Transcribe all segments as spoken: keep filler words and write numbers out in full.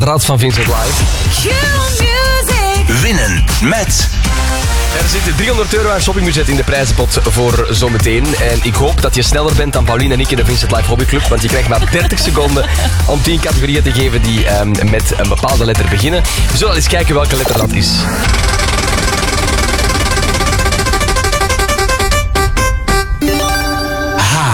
Rad van Vincent Live. Winnen met... Er zit driehonderd euro aan shoppingbudget in de prijzenpot voor zometeen. En ik hoop dat je sneller bent dan Pauline en ik in de Vincent Live Hobbyclub. Want je krijgt maar dertig seconden om tien categorieën te geven die um, met een bepaalde letter beginnen. We zullen eens kijken welke letter dat is. H.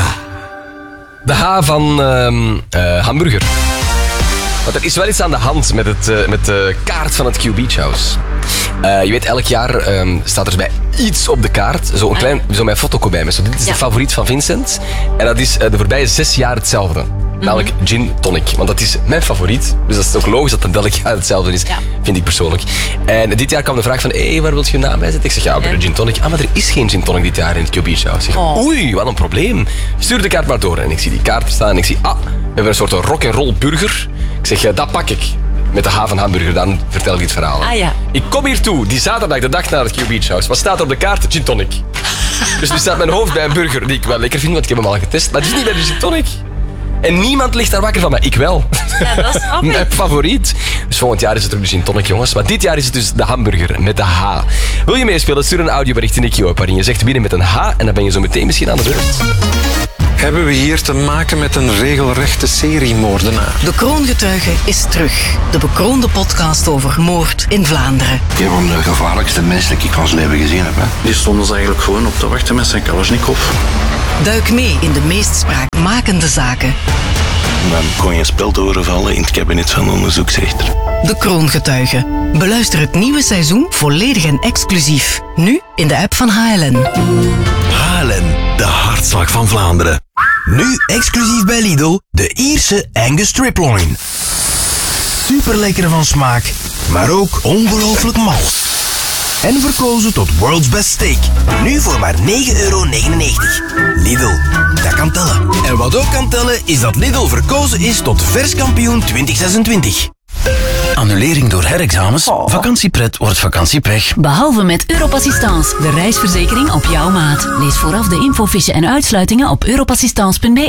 De H van um, uh, hamburger. Want er is wel iets aan de hand met, het, uh, met de kaart van het Q Beach House. Uh, je weet, elk jaar um, staat er bij iets op de kaart. Zo een klein, zo mijn foto bij me. Zo, dit is ja. de favoriet van Vincent. En dat is uh, de voorbije zes jaar hetzelfde. Mm-hmm. Namelijk gin tonic. Want dat is mijn favoriet. Dus dat is ook logisch dat het elk jaar hetzelfde is. Ja. Vind ik persoonlijk. En dit jaar kwam de vraag van, hé, hey, waar wil je je naam bij zetten? Ik zeg, ja, bij de gin tonic. Ah, maar er is geen gin tonic dit jaar in het Q Beach House. Ik zeg, oh. Oei, wat een probleem. Stuur de kaart maar door. En ik zie die kaart staan en ik zie, ah, we hebben een soort rock'n'roll burger. Ik zeg, ja, dat pak ik. Met de H van hamburger, dan vertel ik dit verhaal. Ah, ja. Ik kom hier toe, die zaterdag, de dag naar het Q Beach House. Wat staat er op de kaart? Gin tonic. Dus nu staat mijn hoofd bij een burger, die ik wel lekker vind, want ik heb hem al getest. Maar het is niet bij de gin tonic. En niemand ligt daar wakker van, maar ik wel. Ja, dat snap ik. Mijn favoriet. Dus volgend jaar is het ook de gin tonic, jongens. Maar dit jaar is het dus de hamburger met de H. Wil je meespelen? Stuur een audiobericht in de Q-app waarin je zegt winnen met een H. En dan ben je zo meteen misschien aan de beurt. Hebben we hier te maken met een regelrechte seriemoordenaar? De Kroongetuige is terug. De bekroonde podcast over moord in Vlaanderen. Ik heb hem de gevaarlijkste mens die ik van zijn leven gezien heb. Hè. Die stonden ze eigenlijk gewoon op te wachten met zijn Kalashnikov. Duik mee in de meest spraakmakende zaken. Dan kon je een spel doorvallen in het kabinet van de onderzoeksrechter. De Kroongetuige. Beluister het nieuwe seizoen volledig en exclusief. Nu in de app van H L N. H L N, de hartslag van Vlaanderen. Nu exclusief bij Lidl, de Ierse Angus Striploin. Super lekker van smaak, maar ook ongelooflijk mals. En verkozen tot World's Best Steak. Nu voor maar negen euro negenennegentig. Lidl, dat kan tellen. En wat ook kan tellen is dat Lidl verkozen is tot verskampioen twintig zesentwintig. Annulering door herexamens. Oh. Vakantiepret wordt vakantiepech. Behalve met Europassistance, de reisverzekering op jouw maat. Lees vooraf de infofiche en uitsluitingen op europassistance punt be.